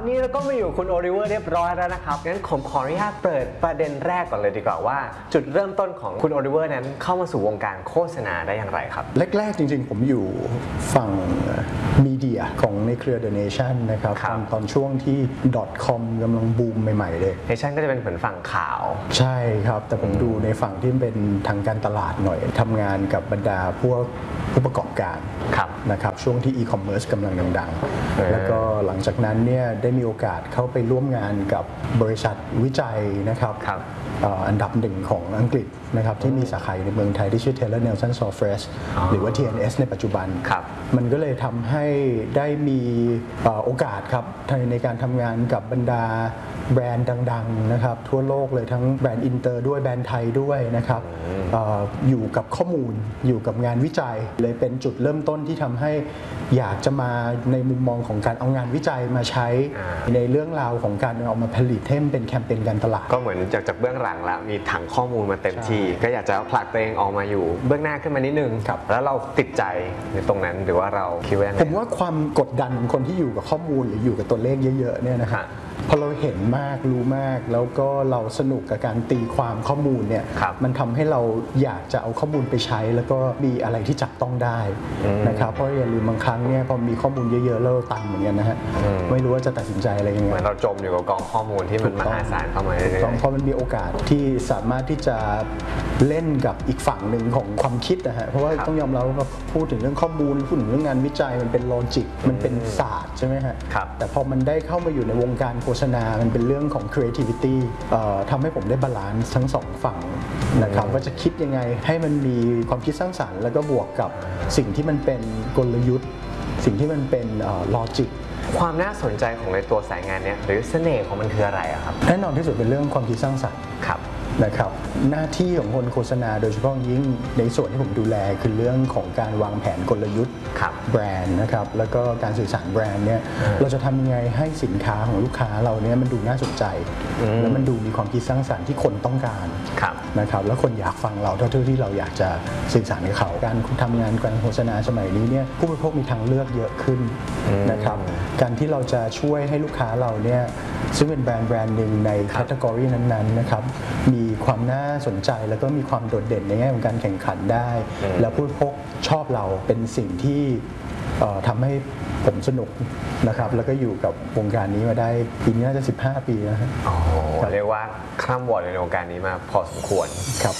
นี้เราก็มาอยู่คุณโอลิเวอร์เรียบร้อยแล้วนะครับงั้นผมขออนุญาตเปิดประเด็นแรกก่อนเลยดีกว่าว่าจุดเริ่มต้นของคุณโอลิเวอร์นั้นเข้ามาสู่วงการโฆษณาได้อย่างไรครับแรกๆจริงๆผมอยู่ฝั่งมีเดียของในเครือ The Nation นะครับตอนช่วงที่ .com กำลังบูมใหม่ๆเลย Nation ก็จะเป็นเหมือนฝั่งข่าวใช่ครับแต่ผมดูในฝั่งที่เป็นทางการตลาดหน่อยทำงานกับบรรดาพวกผู้ประกอบการนะครับช่วงที่ e-commerce กำลังดังๆแล้วก็หลังจากนั้นเนี่ยได้มีโอกาสเข้าไปร่วมงานกับบริษัทวิจัยนะครับอันดับหนึ่งของอังกฤษนะครับที่มีสาขาในเมืองไทยที่ชื่อ Taylor Nelson Southwest หรือว่า TNS ในปัจจุบันมันก็เลยทำให้ได้มีโอกาสครับในการทำงานกับบรรดาแบรนด์ดังๆนะครับทั่วโลกเลยทั้งแบรนด์อินเตอร์ด้วยแบรนด์ไทยด้วยนะครับอยู่กับข้อมูลอยู่กับงานวิจัยเลยเป็นจุดเริ่มต้นที่ทำให้อยากจะมาในมุมมองของการเอางานวิจัยมาใช้ในเรื่องราวของการเอามาผลิตให้มันเป็นแคมเปญการตลาดก็เหมือนจากเบื้องหลังแล้วมีถังข้อมูลมาเต็มที่ก็อยากจะผลักตัวเองออกมาอยู่เบื้องหน้าขึ้นมานิดนึงแล้วเราติดใจในตรงนั้นหรือว่าเราคิดว่าผมว่าความกดดันของคนที่อยู่กับข้อมูลหรืออยู่กับตัวเลขเยอะๆเนี่ยนะครับพอเราเห็นมากรู้มากแล้วก็เราสนุกกับการตีความข้อมูลเนี่ยมันทำให้เราอยากจะเอาข้อมูลไปใช้แล้วก็มีอะไรที่จับต้องได้นะครับเพราะอย่าลืมบางครั้งเนี่ยพอมีข้อมูลเยอะๆแล้วเราตันเหมือนกันนะฮะไม่รู้ว่าจะตัดสินใจอะไรยังไงเหมือนเราจมอยู่กับกองข้อมูลที่มันมหาศาลเข้ามาเรื่อยๆเพราะมันมีโอกาสที่สามารถที่จะเล่นกับอีกฝั่งหนึ่งของความคิดนะฮะเพราะว่าต้องยอมรับว่าพูดถึงเรื่องข้อมูลพูดถึงเรื่องงานวิจัยมันเป็นโลจิกมันเป็นศาสตร์ใช่ไหมฮะแต่พอมันได้เข้ามาอยู่ในวงการโฆษณามันเป็นเรื่องของ creativity ทำให้ผมได้บาลานซ์ทั้งสองฝั่งนะครับว่าจะคิดยังไงให้มันมีความคิดสร้างสรรค์แล้วก็บวกกับสิ่งที่มันเป็นกลยุทธ์สิ่งที่มันเป็นลอจิกความน่าสนใจของในตัวสายงานนี้หรือเสน่ห์ของมันคืออะไรครับแน่นอนที่สุดเป็นเรื่องความคิดสร้างสรรค์นะครับหน้าที่ของคนโฆษณาโดยเฉพาะยิ่งในส่วนที่ผมดูแลคือเรื่องของการวางแผนกลยุทธ์แบรนด์นะครับแล้วก็การสื่อสารแบรนด์เนี่ยเราจะทำยังไงให้สินค้าของลูกค้าเราเนี่ยมันดูน่าสนใจแล้วมันดูมีความคิดสร้างสรรค์ที่คนต้องการนะครับแล้วคนอยากฟังเราเท่าที่เราอยากจะสื่อสารกับเขาการทำงานการโฆษณาสมัยนี้เนี่ยผู้บริโภคมีทางเลือกเยอะขึ้นนะครับการที่เราจะช่วยให้ลูกค้าเราเนี่ยซึ่งเป็นแบรนด์หนึ่งในแคตตากรีนั้นๆนะครับมีความน่าสนใจแล้วก็มีความโดดเด่นในแง่ของการแข่งขันได้แล้วผู้บริโภคชอบเราเป็นสิ่งที่ทำให้ผมสนุกนะครับแล้วก็อยู่กับวงการนี้มาได้ปีนี้น่าจะ15 ปีแล้วครับเรียกว่าคร่ำวอร์ดในวงการนี้มาพอสมควรครับ